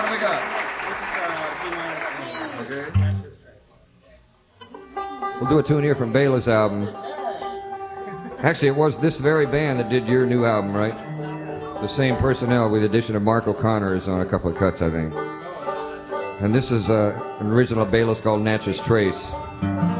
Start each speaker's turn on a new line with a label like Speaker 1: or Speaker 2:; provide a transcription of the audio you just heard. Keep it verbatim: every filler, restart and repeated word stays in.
Speaker 1: What we got? Okay. We'll do a tune here from Bela's album. Actually, it was this very band that did your new album, right? The same personnel with the addition of Mark O'Connor is on a couple of cuts, I think. And this is uh, an original of Bela's called Natchez Trace.